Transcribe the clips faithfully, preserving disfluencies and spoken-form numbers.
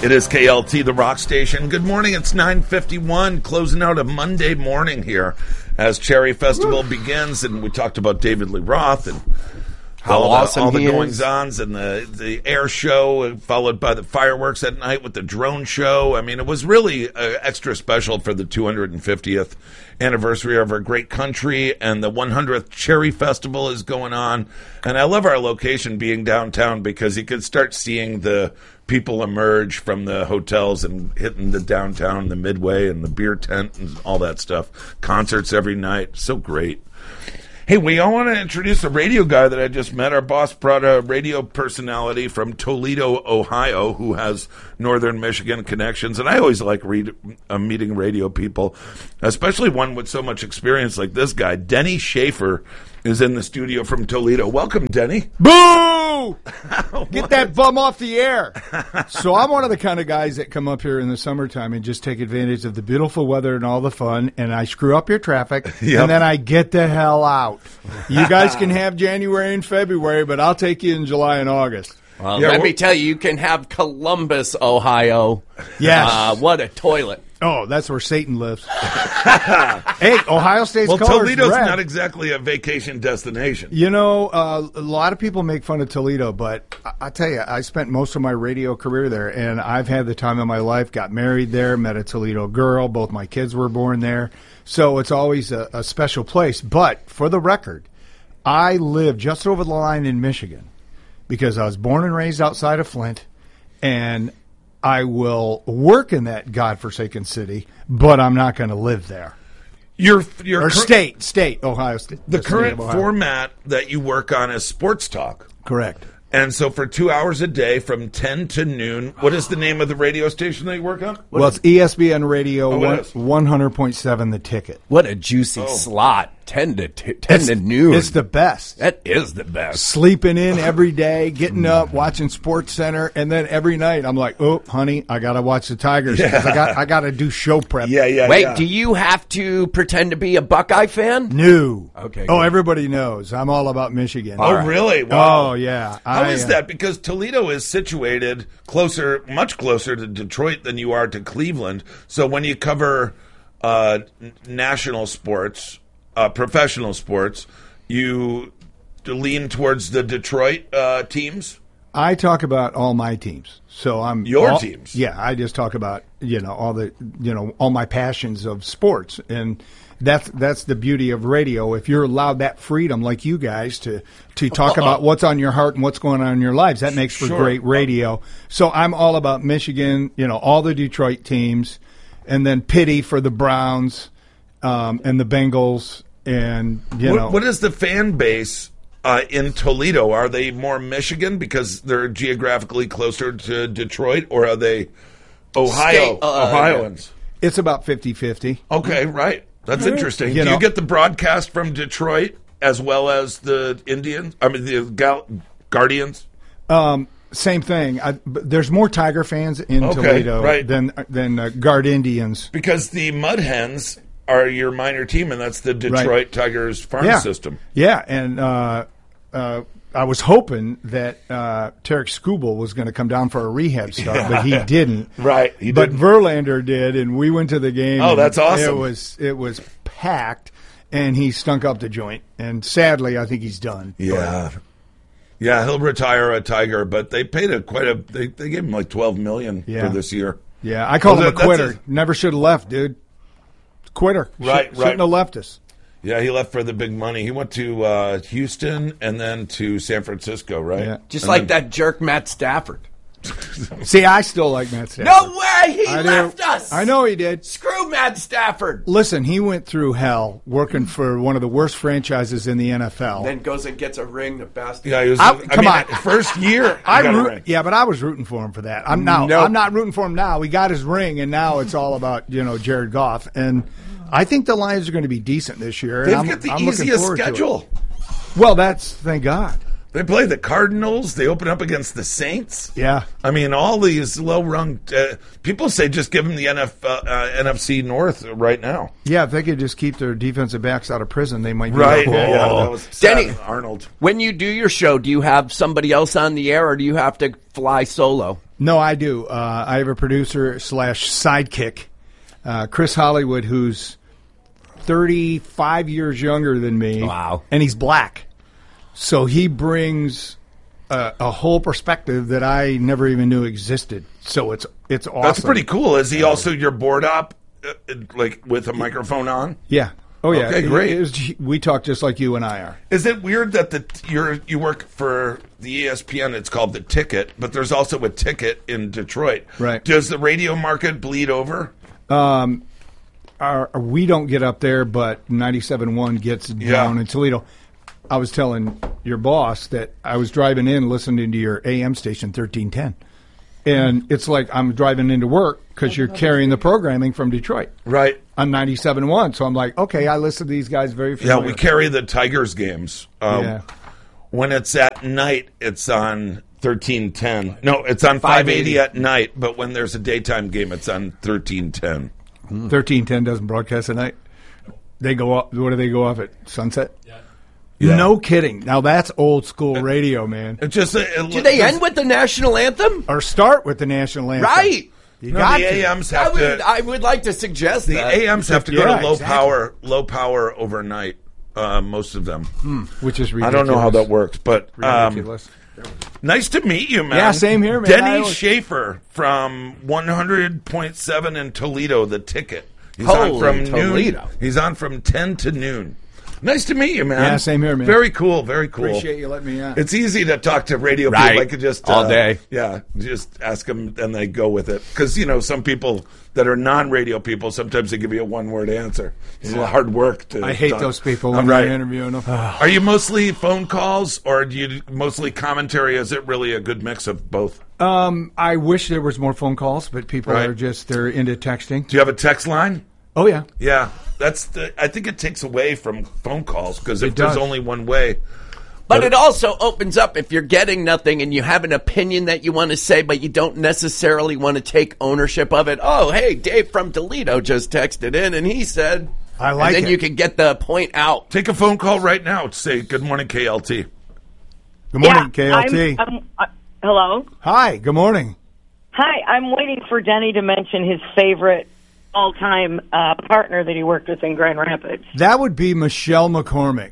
It is K L T, the rock station. Good morning. It's nine fifty-one, closing out a Monday morning here as Cherry Festival Woo. begins. And we talked about David Lee Roth and how all awesome the, all the he goings-ons and the, the air show, followed by the fireworks at night with the drone show. I mean, it was really uh, extra special for the two hundred fiftieth anniversary of our great country, and the one hundredth Cherry Festival is going on. And I love our location being downtown because you could start seeing the people emerge from the hotels and hitting the downtown, the Midway, and the beer tent and all that stuff. Concerts every night. So great. Hey, we all want to introduce a radio guy that I just met. Our boss brought a radio personality from Toledo, Ohio, who has northern Michigan connections. And I always like read, uh, meeting radio people, especially one with so much experience like this guy. Denny Schaefer is in the studio from Toledo. Welcome, Denny. Boo! Get that bum off the air. So I'm one of the kind of guys that come up here in the summertime and just take advantage of the beautiful weather and all the fun, and I screw up your traffic, yep. and then I get the hell out. You guys can have January and February, but I'll take you in July and August. Well, yeah, let me tell you, you can have Columbus, Ohio. Yes. Uh, what a toilet. Oh, that's where Satan lives. Hey, Ohio State's well, colors Toledo's red. not exactly a vacation destination. You know, uh, a lot of people make fun of Toledo, but I, I tell you, I spent most of my radio career there, and I've had the time of my life. Got married there, met a Toledo girl. Both my kids were born there, so it's always a, a special place. But for the record, I live just over the line in Michigan because I was born and raised outside of Flint, and I will work in that godforsaken city, but I'm not going to live there. Your, your or cur- state, state, Ohio State. The, the current Ohio. format that you work on is sports talk. Correct. And so for two hours a day from ten to noon, what is the name of the radio station that you work on? What well, it's E S P N Radio oh, one hundred point seven The Ticket. What a juicy oh. slot. ten to t- ten it's, to noon. It's the best. That is the best. Sleeping in every day, getting up, watching Sports Center, and then every night I'm like, oh, honey, I got to watch the Tigers because yeah. I got I got to do show prep. Yeah, yeah, Wait, yeah. do you have to pretend to be a Buckeye fan? No. Okay. Oh, good. Everybody knows. I'm all about Michigan. Oh, right. Really? Wow. Oh, yeah. How I, is uh, that? Because Toledo is situated closer, much closer to Detroit than you are to Cleveland. So when you cover uh, national sports, uh, professional sports, you lean towards the Detroit uh, teams? I talk about all my teams. So I'm your all, teams. Yeah, I just talk about, you know, all the, you know, all my passions of sports, and that's that's the beauty of radio. If you're allowed that freedom, like you guys, to to talk about what's on your heart and what's going on in your lives, that makes for sure. great radio. So I'm all about Michigan, you know, all the Detroit teams, and then pity for the Browns um, and the Bengals, and you what, know, what is the fan base? Uh, in Toledo, are they more Michigan because they're geographically closer to Detroit, or are they Ohio State, uh, Ohioans? It's about fifty-fifty. Okay, right. That's interesting. You Do know, you get the broadcast from Detroit as well as the Indians? I mean, the Gal- Guardians? Um, same thing. I, but there's more Tiger fans in Okay, Toledo right. than than uh, Guard Indians. Because the Mud Hens are your minor team, and that's the Detroit Right. Tigers farm Yeah. system. Yeah, and uh, uh, I was hoping that uh, Tarek Skubal was going to come down for a rehab start, Yeah. but he didn't. Right, he but didn't. Verlander did, and we went to the game. Oh, and that's awesome. It was it was packed, and he stunk up the joint. And sadly, I think he's done. Yeah. Yeah, he'll retire a Tiger, but they paid a quite a they, they gave him like twelve million dollars Yeah. for this year. Yeah, I call Well, him that- a that's quitter. a- Never should have left, dude. Quitter. Right, Should, right. Shouldn't have left us. Yeah, he left for the big money. He went to uh, Houston and then to San Francisco, right? Yeah. Just And like then- that jerk Matt Stafford. See, I still like Matt Stafford. No way! He I do. left us! I know he did. Screw Matt Stafford! Listen, he went through hell working for one of the worst franchises in the N F L. Then goes and gets a ring, the bastard. Yeah, he was. I- I, come mean, on. first year. I he got a root, ring. yeah, but I was rooting for him for that. I'm now. Nope. I'm not rooting for him now. He got his ring, and now it's all about you know Jared Goff. And I think the Lions are going to be decent this year. and They've I'm, got the I'm looking easiest forward to it. schedule. Well, that's thank God. They play the Cardinals. They open up against the Saints. Yeah. I mean, all these low-rung uh, people say just give them the N F, uh, uh, N F C North right now. Yeah, if they could just keep their defensive backs out of prison, they might be Right. okay. Yeah, that was Denny. sad. Arnold. When you do your show, do you have somebody else on the air, or do you have to fly solo? No, I do. Uh, I have a producer slash sidekick, uh, Chris Hollywood, who's thirty-five years younger than me. Wow. And he's black. So he brings a, a whole perspective that I never even knew existed. So it's it's awesome. That's pretty cool. Is he also your board op, uh, like with a microphone on? Yeah. Oh, yeah. Okay, great. It, it was, we talk just like you and I are. Is it weird that the you're you work for the E S P N? It's called The Ticket, but there's also a Ticket in Detroit. Right. Does the radio market bleed over? Um, our, we don't get up there, but ninety-seven point one gets Yeah. down in Toledo. I was telling your boss that I was driving in listening to your A M station, thirteen ten. And it's like I'm driving into work because you're carrying the programming from Detroit. Right. On ninety-seven point one. So I'm like, okay, I listen to these guys very Yeah, familiar. we carry the Tigers games. Um, Yeah. When it's at night, it's on thirteen ten. No, it's on five eighty at night, but when there's a daytime game, it's on thirteen ten. thirteen ten doesn't broadcast at night. They go up. What do they go off at? Sunset? Yeah. Yeah. No kidding. Now that's old school radio, man. It just it, Do they end with the national anthem? Or start with the national anthem. Right. You No, got the to. A Ms I have would, to. I would like to suggest The that. A Ms have to go Yeah, to low exactly. power, low power overnight. Uh, most of them. Which is I ridiculous. don't know how that works, but um, Ridiculous. nice to meet you, man. Yeah, same here, man. I Denny always- Schaefer from one hundred point seven in Toledo, The Ticket. He's on Holy from Toledo. noon. He's on from ten to noon. Nice to meet you, man. Yeah, same here, man. Very cool, very cool. Appreciate you letting me on. It's easy to talk to radio Right. people. I could just All uh, day. Yeah, just ask them and they go with it. Because you know, some people that are non-radio people sometimes they give you a one-word answer. It's a lot of hard work to. I hate talk. those people I'm when right. you're interviewing them. Are you mostly phone calls or do you mostly commentary? Is it really a good mix of both? Um, I wish there was more phone calls, but people Right. are just they're into texting. Do you have a text line? Oh yeah. Yeah, that's the. I think it takes away from phone calls because if It does. there's only one way. But it also opens up if you're getting nothing and you have an opinion that you want to say, but you don't necessarily want to take ownership of it. Oh, hey, Dave from Toledo just texted in and he said, I like and then it. you can get the point out. Take a phone call right now. Say good morning, K L T. Good morning, K L T. I'm, I'm, uh, hello. Hi. Good morning. Hi. I'm waiting for Denny to mention his favorite all-time uh, partner that he worked with in Grand Rapids. That would be Michelle McCormick.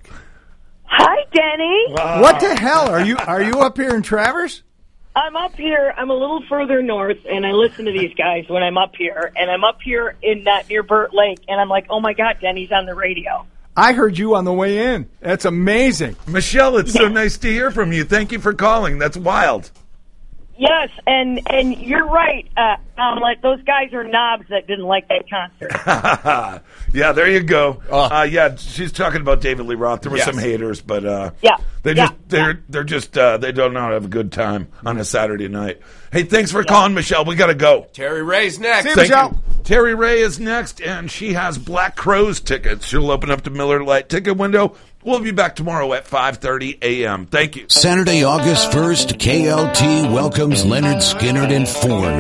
Hi, Denny. What the hell are you? Are you up here in Traverse? I'm up here. I'm a little further north, and I listen to these guys when I'm up here. And I'm up here in that near Burt Lake, and I'm like, oh my God, Denny's on the radio. I heard you on the way in. That's amazing. Michelle, it's so nice to hear from you. Thank you for calling. That's wild. Yes, and and you're right. Uh, um, like those guys are knobs that didn't like that concert. Yeah, there you go. Oh. Uh, yeah, she's talking about David Lee Roth. There were Yes. some haters, but uh, Yeah. they Yeah. just they're they're just uh, they don't know how to have a good time on a Saturday night. Hey, thanks for calling, Michelle. We got to go. Terry Ray's next. See you, Thank Michelle. you. Terry Ray is next, and she has Black Crowes tickets. She'll open up the Miller Lite ticket window. We'll be back tomorrow at five thirty a.m. Thank you. Saturday, August first, K L T welcomes Leonard Skinner and four